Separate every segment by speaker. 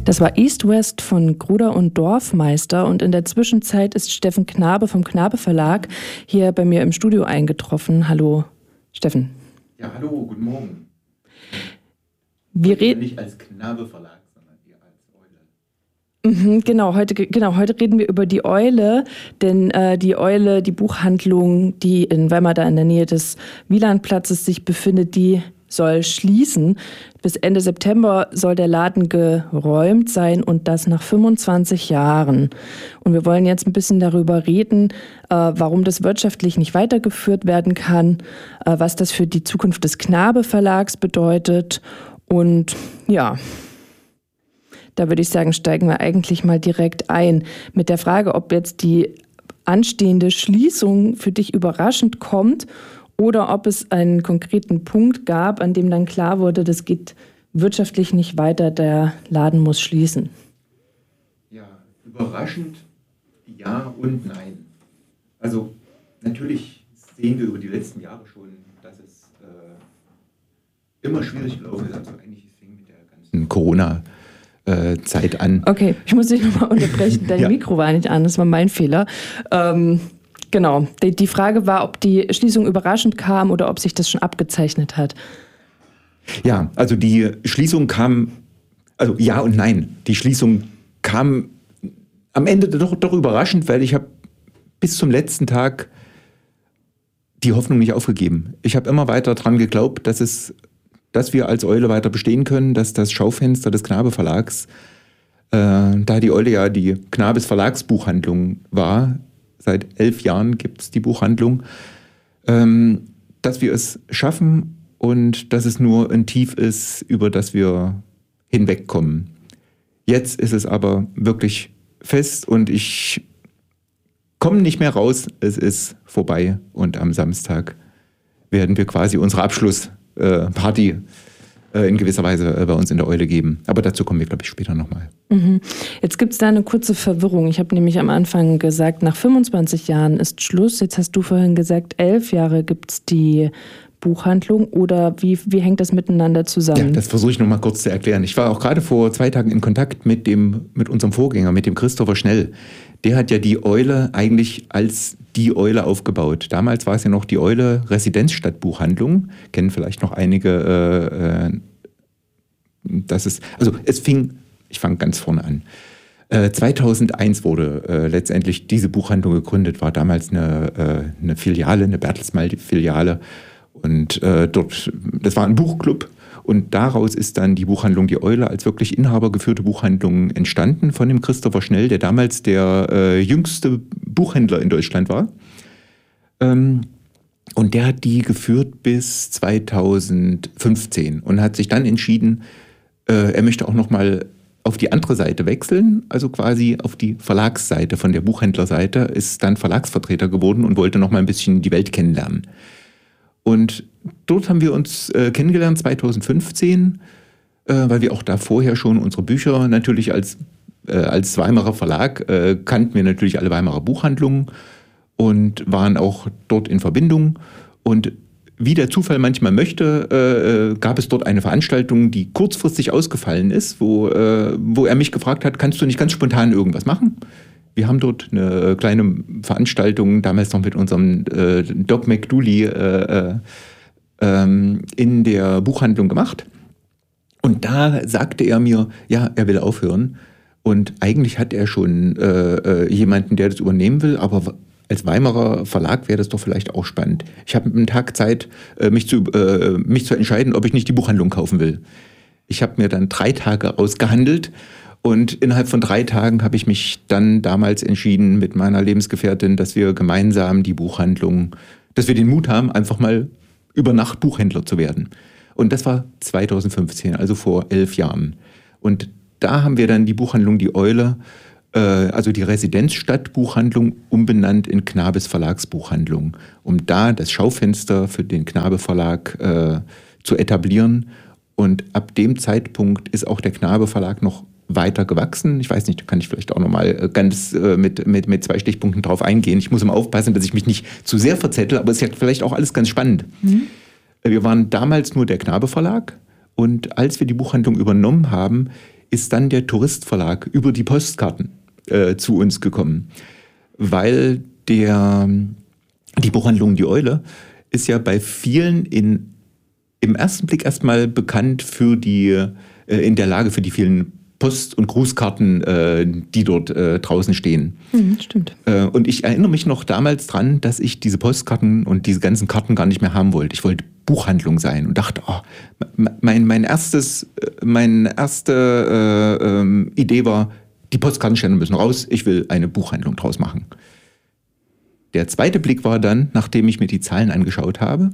Speaker 1: Das war East West von Gruder und Dorfmeister und in der Zwischenzeit ist Steffen Knabe vom Knabe Verlag hier bei mir im Studio eingetroffen. Hallo, Steffen.
Speaker 2: Ja, hallo, guten Morgen.
Speaker 1: Wir reden
Speaker 2: nicht als Knabe Verlag, sondern eher als Eule.
Speaker 1: Heute reden wir über die Eule, denn die Eule, die Buchhandlung, die in Weimar da in der Nähe des Wielandplatzes sich befindet, die soll schließen. Bis Ende September soll der Laden geräumt sein und das nach 25 Jahren. Und wir wollen jetzt ein bisschen darüber reden, warum das wirtschaftlich nicht weitergeführt werden kann, was das für die Zukunft des Knabe Verlags bedeutet. Und ja, da würde ich sagen, steigen wir eigentlich mal direkt ein mit der Frage, ob jetzt die anstehende Schließung für dich überraschend kommt oder ob es einen konkreten Punkt gab, an dem dann klar wurde, das geht wirtschaftlich nicht weiter, der Laden muss schließen.
Speaker 2: Ja, überraschend ja und nein. Also natürlich sehen wir über die letzten Jahre schon, dass es immer schwierig gelaufen ist. Also eigentlich fing mit der ganzen Corona-Zeit an.
Speaker 1: Okay, ich muss dich nochmal unterbrechen. Dein Mikro war nicht an, das war mein Fehler. Genau, die Frage war, ob die Schließung überraschend kam oder ob sich das schon abgezeichnet hat.
Speaker 2: Ja, also die Schließung kam, also ja und nein. Die Schließung kam am Ende doch überraschend, weil ich habe bis zum letzten Tag die Hoffnung nicht aufgegeben. Ich habe immer weiter daran geglaubt, dass wir als Eule weiter bestehen können, dass das Schaufenster des Knabe Verlags, da die Eule ja die Knabes Verlagsbuchhandlung war, seit 11 Jahren gibt es die Buchhandlung, dass wir es schaffen und dass es nur ein Tief ist, über das wir hinwegkommen. Jetzt ist es aber wirklich fest und ich komme nicht mehr raus. Es ist vorbei und am Samstag werden wir quasi unsere Abschlussparty in gewisser Weise bei uns in der Eule geben. Aber dazu kommen wir, glaube ich, später nochmal.
Speaker 1: Jetzt gibt es da eine kurze Verwirrung. Ich habe nämlich am Anfang gesagt, nach 25 Jahren ist Schluss. Jetzt hast du vorhin gesagt, 11 Jahre gibt es die Buchhandlung. Oder wie hängt das miteinander zusammen?
Speaker 2: Ja, das versuche ich nochmal kurz zu erklären. Ich war auch gerade vor 2 Tagen in Kontakt mit unserem Vorgänger, mit dem Christopher Schnell. Der hat ja die Eule eigentlich als die Eule aufgebaut. Damals war es ja noch die Eule Residenzstadtbuchhandlung. Kennen vielleicht noch einige. Ich fange ganz vorne an. 2001 wurde letztendlich diese Buchhandlung gegründet, war damals eine Filiale, eine Bertelsmann-Filiale. Und das war ein Buchclub. Und daraus ist dann die Buchhandlung Die Eule als wirklich inhabergeführte Buchhandlung entstanden von dem Christopher Schnell, der damals der jüngste Buchhändler in Deutschland war. Und der hat die geführt bis 2015 und hat sich dann entschieden, er möchte auch nochmal auf die andere Seite wechseln, also quasi auf die Verlagsseite von der Buchhändlerseite, ist dann Verlagsvertreter geworden und wollte nochmal ein bisschen die Welt kennenlernen. Und dort haben wir uns kennengelernt 2015, weil wir auch da vorher schon unsere Bücher natürlich als Weimarer Verlag kannten wir natürlich alle Weimarer Buchhandlungen und waren auch dort in Verbindung. Und wie der Zufall manchmal möchte, gab es dort eine Veranstaltung, die kurzfristig ausgefallen ist, wo er mich gefragt hat, kannst du nicht ganz spontan irgendwas machen? Wir haben dort eine kleine Veranstaltung, damals noch mit unserem Doc McDooley in der Buchhandlung gemacht. Und da sagte er mir, ja, er will aufhören. Und eigentlich hat er schon jemanden, der das übernehmen will, aber als Weimarer Verlag wäre das doch vielleicht auch spannend. Ich habe einen Tag Zeit, mich zu entscheiden, ob ich nicht die Buchhandlung kaufen will. Ich habe mir dann 3 Tage ausgehandelt und innerhalb von 3 Tagen habe ich mich dann damals entschieden mit meiner Lebensgefährtin, dass wir gemeinsam die Buchhandlung, dass wir den Mut haben, einfach mal über Nacht Buchhändler zu werden. Und das war 2015, also vor 11 Jahren. Und da haben wir dann die Buchhandlung Die Eule, also die Residenzstadtbuchhandlung, umbenannt in Knabes Verlagsbuchhandlung, um da das Schaufenster für den Knabe Verlag zu etablieren. Und ab dem Zeitpunkt ist auch der Knabe Verlag noch weiter gewachsen. Ich weiß nicht, da kann ich vielleicht auch nochmal ganz mit 2 Stichpunkten drauf eingehen. Ich muss immer aufpassen, dass ich mich nicht zu sehr verzettel, aber es ist ja vielleicht auch alles ganz spannend. Wir waren damals nur der Knabe Verlag und als wir die Buchhandlung übernommen haben, ist dann der Touristverlag über die Postkarten zu uns gekommen. Weil die Buchhandlung Die Eule ist ja bei vielen im ersten Blick erstmal bekannt für in der Lage für die vielen Post- und Grußkarten, die dort draußen stehen.
Speaker 1: Stimmt.
Speaker 2: Und ich erinnere mich noch damals dran, dass ich diese Postkarten und diese ganzen Karten gar nicht mehr haben wollte. Ich wollte Buchhandlung sein und dachte, meine erste Idee war, die Postkartenstände müssen raus, ich will eine Buchhandlung draus machen. Der zweite Blick war dann, nachdem ich mir die Zahlen angeschaut habe,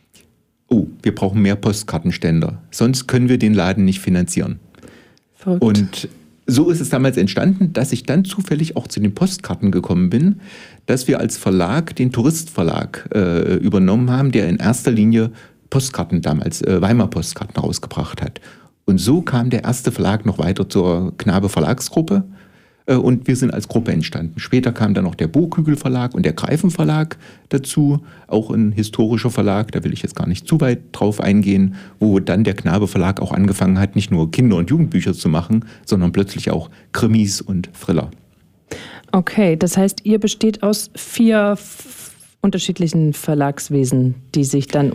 Speaker 2: wir brauchen mehr Postkartenständer, sonst können wir den Laden nicht finanzieren.
Speaker 1: Verrückt.
Speaker 2: Und so ist es damals entstanden, dass ich dann zufällig auch zu den Postkarten gekommen bin, dass wir als Verlag den Touristverlag übernommen haben, der in erster Linie Postkarten damals, Weimar Postkarten rausgebracht hat. Und so kam der erste Verlag noch weiter zur Knabe Verlagsgruppe und wir sind als Gruppe entstanden. Später kam dann noch der Burghügel Verlag und der Greifen Verlag dazu, auch ein historischer Verlag, da will ich jetzt gar nicht zu weit drauf eingehen, wo dann der Knabe Verlag auch angefangen hat, nicht nur Kinder- und Jugendbücher zu machen, sondern plötzlich auch Krimis und Thriller.
Speaker 1: Okay, das heißt, ihr besteht aus 4 unterschiedlichen Verlagswesen, die sich dann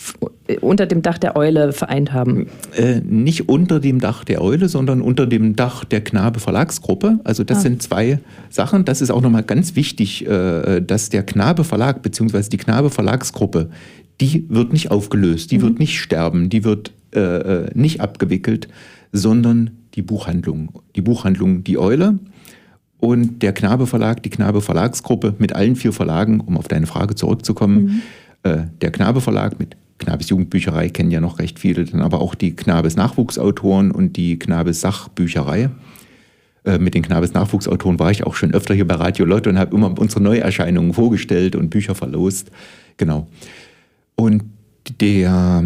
Speaker 1: unter dem Dach der Eule vereint haben.
Speaker 2: Nicht unter dem Dach der Eule, sondern unter dem Dach der Knabe Verlagsgruppe. Also das sind 2 Sachen. Das ist auch nochmal ganz wichtig, dass der Knabe Verlag bzw. die Knabe Verlagsgruppe, die wird nicht aufgelöst, die wird nicht sterben, die wird nicht abgewickelt, sondern die Buchhandlung, die Eule. Und der Knabe Verlag, die Knabe Verlagsgruppe mit allen 4 Verlagen, um auf deine Frage zurückzukommen. Der Knabe Verlag mit Knabes Jugendbücherei kennen ja noch recht viele, dann aber auch die Knabes Nachwuchsautoren und die Knabes Sachbücherei. Mit den Knabes Nachwuchsautoren war ich auch schon öfter hier bei Radio Lotte und habe immer unsere Neuerscheinungen vorgestellt und Bücher verlost. Genau. Und der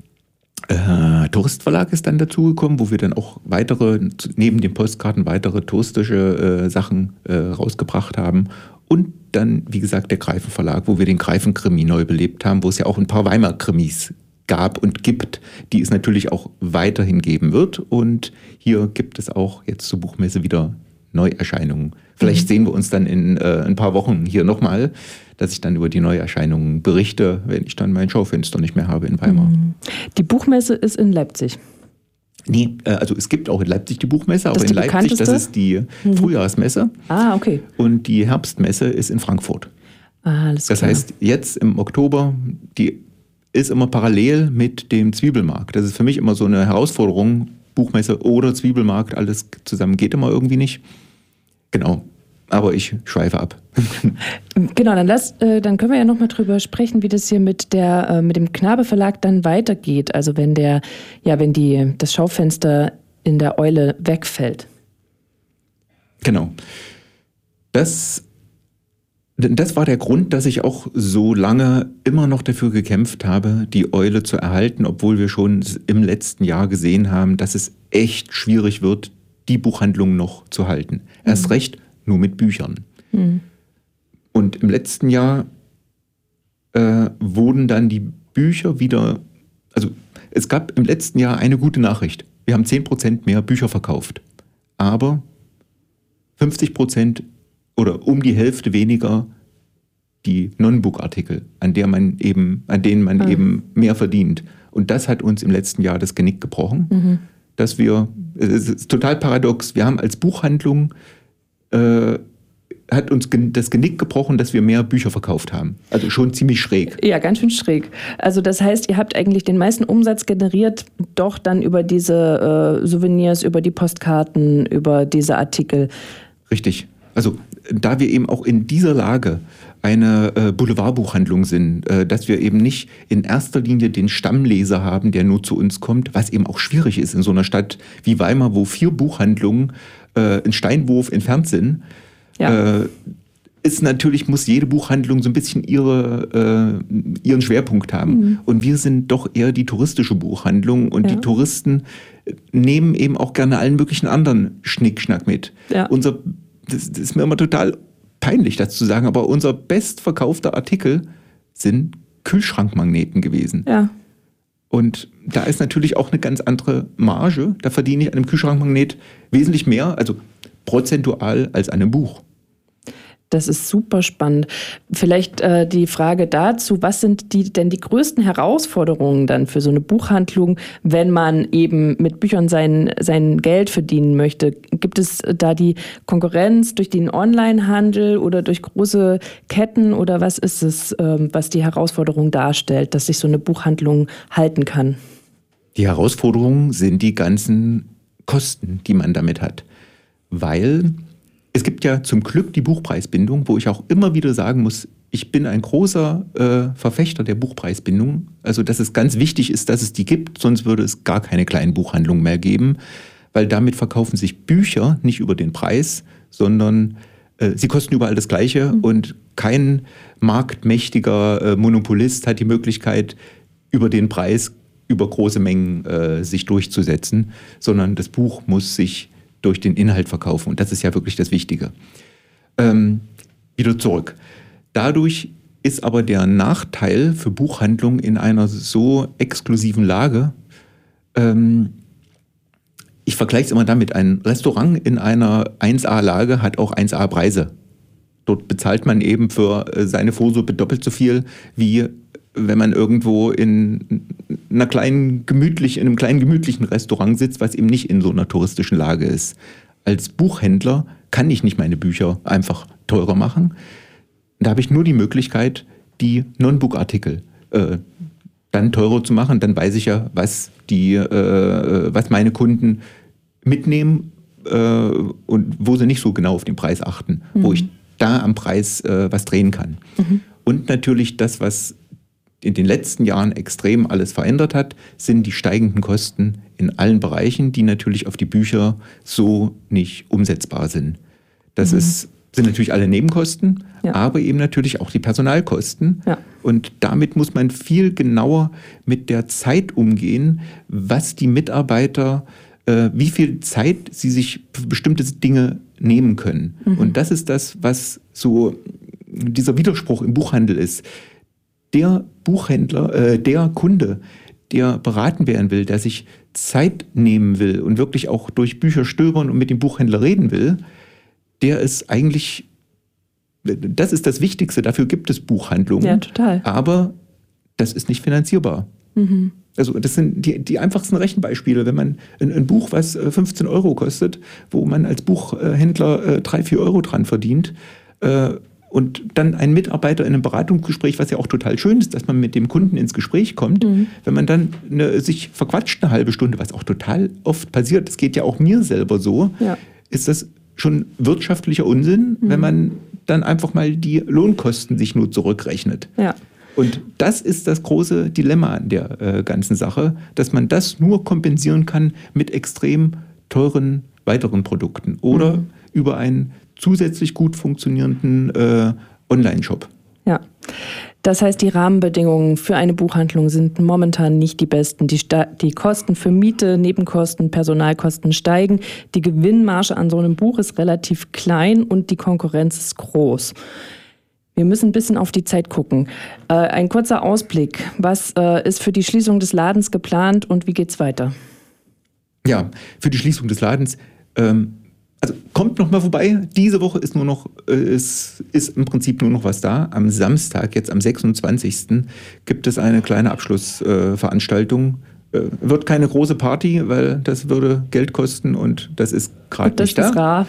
Speaker 2: Touristverlag ist dann dazugekommen, wo wir dann auch neben den Postkarten weitere touristische Sachen rausgebracht haben. Und dann, wie gesagt, der Greifen Verlag, wo wir den Greifen-Krimi neu belebt haben, wo es ja auch ein paar Weimar-Krimis gab und gibt, die es natürlich auch weiterhin geben wird. Und hier gibt es auch jetzt zur Buchmesse wieder Neuerscheinungen. Vielleicht sehen wir uns dann in ein paar Wochen hier nochmal, dass ich dann über die Neuerscheinungen berichte, wenn ich dann mein Schaufenster nicht mehr habe in Weimar.
Speaker 1: Die Buchmesse ist in Leipzig.
Speaker 2: Nee, also es gibt auch in Leipzig die Buchmesse, aber in Leipzig,
Speaker 1: bekannteste?
Speaker 2: das ist die Frühjahrsmesse.
Speaker 1: Okay.
Speaker 2: Und die Herbstmesse ist in Frankfurt.
Speaker 1: Alles klar.
Speaker 2: Das heißt, jetzt im Oktober, die ist immer parallel mit dem Zwiebelmarkt. Das ist für mich immer so eine Herausforderung, Buchmesse oder Zwiebelmarkt, alles zusammen geht immer irgendwie nicht. Genau, aber ich schweife ab.
Speaker 1: Genau, dann können wir ja nochmal drüber sprechen, wie das hier mit dem Knabe Verlag dann weitergeht. Also wenn das Schaufenster in der Eule wegfällt.
Speaker 2: Genau. Das war der Grund, dass ich auch so lange immer noch dafür gekämpft habe, die Eule zu erhalten, obwohl wir schon im letzten Jahr gesehen haben, dass es echt schwierig wird, die Buchhandlung noch zu halten. Erst recht nur mit Büchern. Und im letzten Jahr wurden dann die Bücher wieder, also es gab im letzten Jahr eine gute Nachricht. Wir haben 10% mehr Bücher verkauft, aber 50% oder um die Hälfte weniger die Non-Book-Artikel, an denen man eben mehr verdient. Und das hat uns im letzten Jahr das Genick gebrochen, dass es ist total paradox, wir haben als Buchhandlung hat uns das Genick gebrochen, dass wir mehr Bücher verkauft haben. Also schon ziemlich schräg.
Speaker 1: Ja, ganz schön schräg. Also das heißt, ihr habt eigentlich den meisten Umsatz generiert, doch dann über diese Souvenirs, über die Postkarten, über diese Artikel.
Speaker 2: Richtig. Also da wir eben auch in dieser Lage eine Boulevardbuchhandlung sind, dass wir eben nicht in erster Linie den Stammleser haben, der nur zu uns kommt, was eben auch schwierig ist in so einer Stadt wie Weimar, wo 4 Buchhandlungen ein Steinwurf entfernt sind. Ja. Muss jede Buchhandlung so ein bisschen ihren Schwerpunkt haben. Und wir sind doch eher die touristische Buchhandlung und die Touristen nehmen eben auch gerne allen möglichen anderen Schnickschnack mit. Ja. Das ist mir immer total peinlich, das zu sagen, aber unser bestverkaufter Artikel sind Kühlschrankmagneten gewesen.
Speaker 1: Ja.
Speaker 2: Und da ist natürlich auch eine ganz andere Marge. Da verdiene ich an einem Kühlschrankmagnet wesentlich mehr, also prozentual, als an einem Buch.
Speaker 1: Das ist super spannend. Vielleicht die Frage dazu, was sind denn die größten Herausforderungen dann für so eine Buchhandlung, wenn man eben mit Büchern sein Geld verdienen möchte? Gibt es da die Konkurrenz durch den Onlinehandel oder durch große Ketten oder was ist es, was die Herausforderung darstellt, dass sich so eine Buchhandlung halten kann?
Speaker 2: Die Herausforderungen sind die ganzen Kosten, die man damit hat. Weil es gibt ja zum Glück die Buchpreisbindung, wo ich auch immer wieder sagen muss, ich bin ein großer Verfechter der Buchpreisbindung. Also, dass es ganz wichtig ist, dass es die gibt, sonst würde es gar keine kleinen Buchhandlungen mehr geben, weil damit verkaufen sich Bücher nicht über den Preis, sondern sie kosten überall das Gleiche und kein marktmächtiger Monopolist hat die Möglichkeit, über den Preis, über große Mengen sich durchzusetzen, sondern das Buch muss sich durch den Inhalt verkaufen. Und das ist ja wirklich das Wichtige. Wieder zurück. Dadurch ist aber der Nachteil für Buchhandlungen in einer so exklusiven Lage, ich vergleiche es immer damit, ein Restaurant in einer 1A-Lage hat auch 1A-Preise. Dort bezahlt man eben für seine Vorsuppe doppelt so viel, wie wenn man irgendwo in einem kleinen gemütlichen Restaurant sitzt, was eben nicht in so einer touristischen Lage ist. Als Buchhändler kann ich nicht meine Bücher einfach teurer machen. Da habe ich nur die Möglichkeit, die Non-Book-Artikel dann teurer zu machen. Dann weiß ich ja, was meine Kunden mitnehmen und wo sie nicht so genau auf den Preis achten, wo ich da am Preis was drehen kann. Und natürlich das, was in den letzten Jahren extrem alles verändert hat, sind die steigenden Kosten in allen Bereichen, die natürlich auf die Bücher so nicht umsetzbar sind. Das sind natürlich alle Nebenkosten, aber eben natürlich auch die Personalkosten. Ja. Und damit muss man viel genauer mit der Zeit umgehen, was die Mitarbeiter, wie viel Zeit sie sich für bestimmte Dinge nehmen können. Und das ist das, was so dieser Widerspruch im Buchhandel ist. Der Buchhändler, der Kunde, der beraten werden will, der sich Zeit nehmen will und wirklich auch durch Bücher stöbern und mit dem Buchhändler reden will, der ist eigentlich, das ist das Wichtigste, dafür gibt es Buchhandlungen.
Speaker 1: Ja, total.
Speaker 2: Aber das ist nicht finanzierbar. Also das sind die einfachsten Rechenbeispiele. Wenn man ein Buch, was 15 Euro kostet, wo man als Buchhändler 3-4 Euro dran verdient, und dann ein Mitarbeiter in einem Beratungsgespräch, was ja auch total schön ist, dass man mit dem Kunden ins Gespräch kommt, wenn man dann sich verquatscht eine halbe Stunde, was auch total oft passiert, das geht ja auch mir selber so, ist das schon wirtschaftlicher Unsinn, wenn man dann einfach mal die Lohnkosten sich nur zurückrechnet. Ja. Und das ist das große Dilemma an der ganzen Sache, dass man das nur kompensieren kann mit extrem teuren weiteren Produkten oder über einen zusätzlich gut funktionierenden Online-Shop.
Speaker 1: Ja, das heißt, die Rahmenbedingungen für eine Buchhandlung sind momentan nicht die besten. Die Kosten für Miete, Nebenkosten, Personalkosten steigen. Die Gewinnmarge an so einem Buch ist relativ klein und die Konkurrenz ist groß. Wir müssen ein bisschen auf die Zeit gucken. Ein kurzer Ausblick. Was ist für die Schließung des Ladens geplant und wie geht's weiter?
Speaker 2: Ja, für die Schließung des Ladens also kommt noch mal vorbei. Diese Woche ist ist im Prinzip nur noch was da. Am Samstag, jetzt am 26. gibt es eine kleine Abschlussveranstaltung. Wird keine große Party, weil das würde Geld kosten und das ist gerade nicht da. Das ist rar.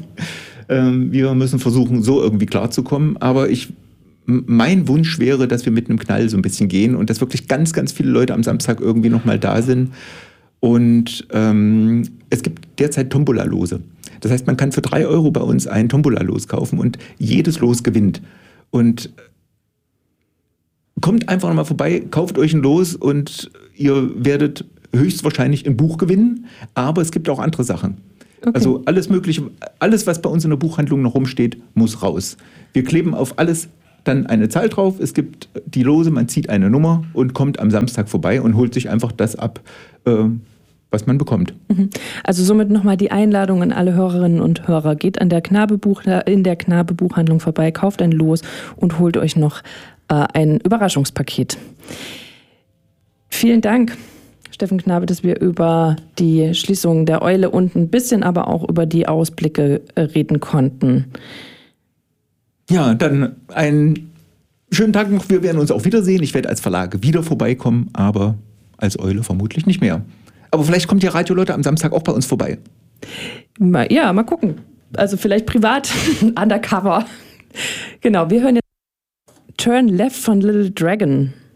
Speaker 2: Wir müssen versuchen, so irgendwie klarzukommen. Aber mein Wunsch wäre, dass wir mit einem Knall so ein bisschen gehen und dass wirklich ganz, ganz viele Leute am Samstag irgendwie noch mal da sind. Und es gibt derzeit Tombola-Lose. Das heißt, man kann für 3 Euro bei uns ein Tombola-Los kaufen und jedes Los gewinnt. Und kommt einfach nochmal vorbei, kauft euch ein Los und ihr werdet höchstwahrscheinlich ein Buch gewinnen. Aber es gibt auch andere Sachen. Okay. Also alles Mögliche, alles, was bei uns in der Buchhandlung noch rumsteht, muss raus. Wir kleben auf alles dann eine Zahl drauf. Es gibt die Lose, man zieht eine Nummer und kommt am Samstag vorbei und holt sich einfach das ab, was man bekommt.
Speaker 1: Also somit nochmal die Einladung an alle Hörerinnen und Hörer. Geht in der Knabe Buchhandlung vorbei, kauft ein Los und holt euch noch ein Überraschungspaket. Vielen Dank, Steffen Knabe, dass wir über die Schließung der Eule und ein bisschen aber auch über die Ausblicke reden konnten.
Speaker 2: Ja, dann einen schönen Tag noch. Wir werden uns auch wiedersehen. Ich werde als Verlag wieder vorbeikommen, aber als Eule vermutlich nicht mehr. Aber vielleicht kommt ja Radio Lotte am Samstag auch bei uns vorbei.
Speaker 1: Ja, mal gucken. Also vielleicht privat, undercover. Genau, wir hören jetzt Turn Left von Little Dragon.